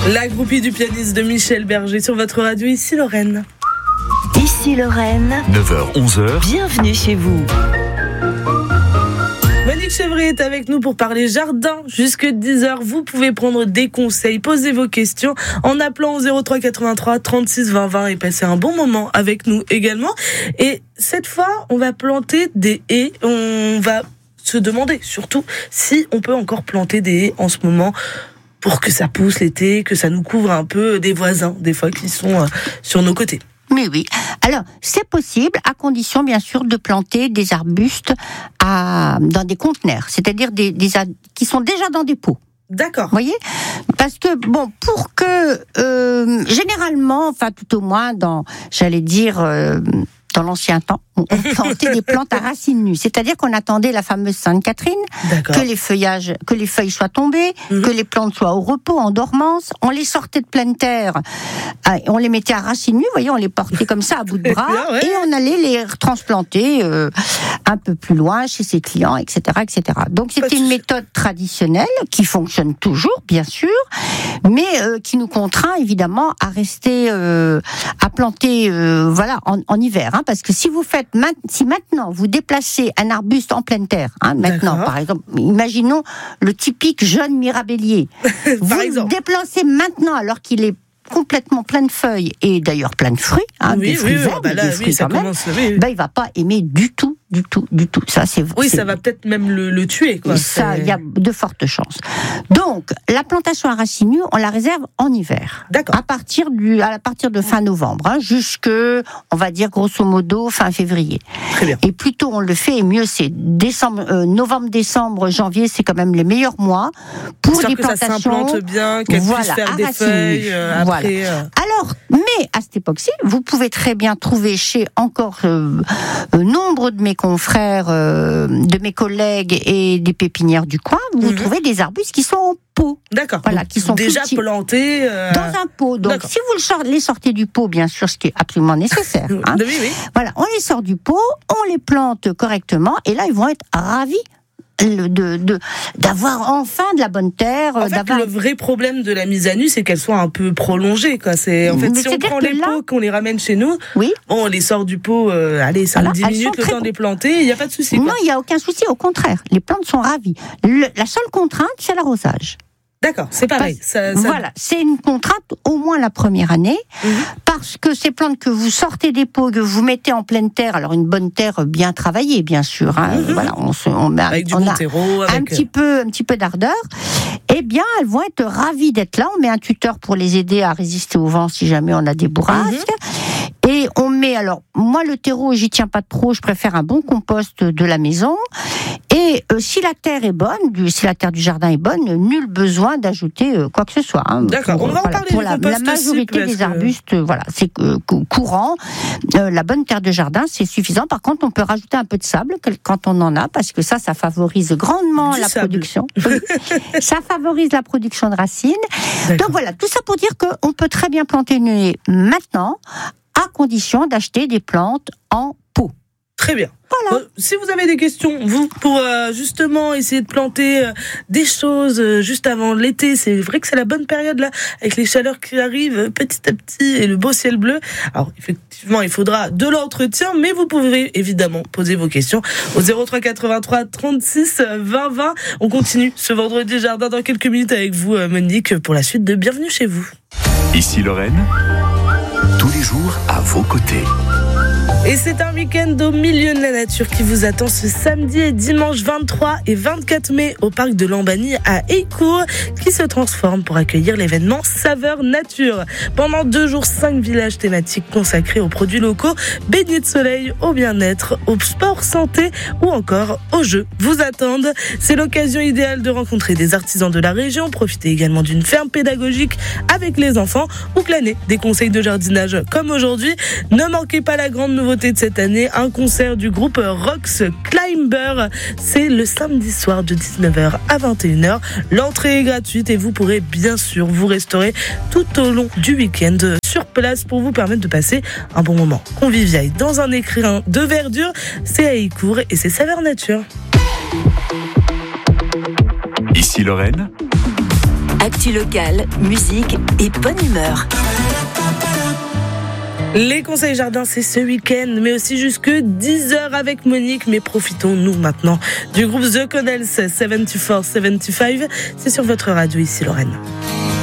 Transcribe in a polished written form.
La groupie du pianiste de Michel Berger sur votre radio, ici Lorraine. Ici Lorraine, 9h-11h, bienvenue chez vous. Monique Chevrier est avec nous pour parler jardin jusque 10h. Vous pouvez prendre des conseils, poser vos questions en appelant au 03 83 36 20 20 et passer un bon moment avec nous également. Et cette fois, on va planter des haies. On va se demander surtout si on peut encore planter des haies en ce moment pour que ça pousse l'été, que ça nous couvre un peu des voisins, des fois, qui sont sur nos côtés. Mais oui. Alors, c'est possible, à condition, bien sûr, de planter des arbustes dans des conteneurs, c'est-à-dire qui sont déjà dans des pots. D'accord. Vous voyez ? Parce que, bon, pour que, généralement, enfin, tout au moins, dans l'ancien temps, on plantait des plantes à racines nues. C'est-à-dire qu'on attendait la fameuse Sainte-Catherine, que les feuilles soient tombées, que les plantes soient au repos, en dormance. On les sortait de pleine terre, on les mettait à racines nues, vous voyez, on les portait comme ça à bout de bras, et on allait les transplanter un peu plus loin chez ses clients, etc., etc. Donc c'était une méthode traditionnelle qui fonctionne toujours, bien sûr, mais qui nous contraint évidemment à rester, à planter, en hiver, hein, parce que si maintenant vous déplacez un arbuste en pleine terre, maintenant par exemple, imaginons le typique jeune mirabellier, vous le déplacez maintenant alors qu'il est complètement plein de feuilles et d'ailleurs plein de fruits, des fruits verts, des fruits quand même, il va pas aimer du tout. Ça, ça va peut-être même le tuer, quoi. Ça, il y a de fortes chances. Donc, la plantation à racines nues, on la réserve en hiver. D'accord. À partir de fin novembre, jusque, on va dire grosso modo, fin février. Très bien. Et plus tôt on le fait, et mieux c'est. Novembre, décembre, janvier, c'est quand même les meilleurs mois pour des plantations. Ça s'implante bien, qu'elle puisse faire des feuilles après. Alors, mais à cette époque-ci, vous pouvez très bien trouver chez encore nombre de mes confrères, de mes collègues et des pépinières du coin, vous trouvez des arbustes qui sont en pot. D'accord. Voilà, qui sont déjà plantés dans un pot. Donc, si vous les sortez du pot, bien sûr, ce qui est absolument nécessaire. Oui. Voilà, on les sort du pot, on les plante correctement, et là, ils vont être ravis d'avoir enfin de la bonne terre. En fait, le vrai problème de la mise à nu, c'est qu'elle soit un peu prolongée, quoi. Si on prend les pots, qu'on les ramène chez nous, on les sort du pot, 5-10 minutes, le temps de les planter, il n'y a pas de souci. Non, il n'y a aucun souci, au contraire. Les plantes sont ravies. La seule contrainte, c'est l'arrosage. D'accord, c'est pareil. Voilà, c'est une contrainte au moins la première année, parce que ces plantes que vous sortez des pots, que vous mettez en pleine terre, alors une bonne terre bien travaillée, bien sûr, voilà, on met avec du bon terreau, un petit peu d'ardeur, eh bien, elles vont être ravies d'être là. On met un tuteur pour les aider à résister au vent si jamais on a des bourrasques. Et on met, alors, moi, le terreau, j'y tiens pas trop, je préfère un bon compost de la maison. Et si la terre est bonne, si la terre du jardin est bonne, nul besoin d'ajouter quoi que ce soit. D'accord, on va en parler pour du la majorité des arbustes, c'est courant. La bonne terre de jardin, c'est suffisant. Par contre, on peut rajouter un peu de sable quand on en a, parce que ça favorise grandement production. Ça favorise la production de racines. D'accord. Donc voilà, tout ça pour dire qu'on peut très bien planter une haie maintenant, à condition d'acheter des plantes en pot. Très bien. Voilà. Si vous avez des questions, vous, pour justement essayer de planter des choses juste avant l'été, c'est vrai que c'est la bonne période là, avec les chaleurs qui arrivent petit à petit et le beau ciel bleu. Alors effectivement, il faudra de l'entretien, mais vous pouvez évidemment poser vos questions au 03 83 36 20 20. On continue ce vendredi jardin dans quelques minutes avec vous, Monique, pour la suite de Bienvenue chez vous. Ici Lorraine, tous les jours à vos côtés. Et c'est un week-end au milieu de la nature qui vous attend ce samedi et dimanche 23 et 24 mai au parc de Lambany à Heillecourt, qui se transforme pour accueillir l'événement Saveur Nature. Pendant 2 jours, 5 villages thématiques consacrés aux produits locaux, baignés de soleil, au bien-être, au sport santé ou encore aux jeux vous attendent. C'est l'occasion idéale de rencontrer des artisans de la région, profiter également d'une ferme pédagogique avec les enfants ou glaner des conseils de jardinage comme aujourd'hui. Ne manquez pas la grande nouveauté de cette année, un concert du groupe Rox Climber. C'est le samedi soir de 19h à 21h. L'entrée est gratuite et vous pourrez bien sûr vous restaurer tout au long du week-end sur place pour vous permettre de passer un bon moment convivial dans un écrin de verdure. C'est à Heillecourt et c'est Saveur Nature. Ici Lorraine, Actu locale, musique et bonne humeur. Les conseils jardins, c'est ce week-end, mais aussi jusque 10h avec Monique. Mais profitons-nous maintenant du groupe The Connells 74-75. C'est sur votre radio ici, Lorraine.